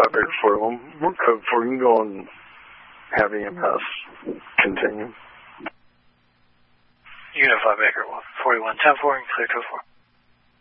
Unified Baker 41. We're code 4. You can go and have EMS continue. Unified Baker 41, 10-4, and clear code 4.